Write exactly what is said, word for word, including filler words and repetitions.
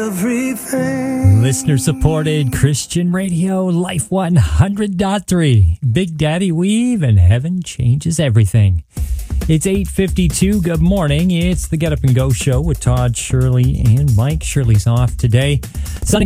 Everything. Listener-supported Christian radio, Life one hundred point three. Big Daddy Weave and Heaven Changes Everything. It's eight fifty-two. Good morning. It's the Get Up and Go show with Todd, Shirley, and Mike. Shirley's off today. Sunny